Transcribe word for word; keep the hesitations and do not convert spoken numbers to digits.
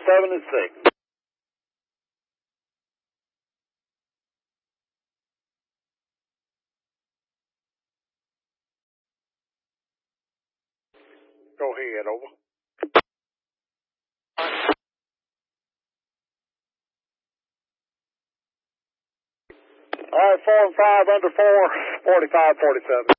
seven and six. Go ahead, over. All right, four and five under four, forty-five, forty-seven.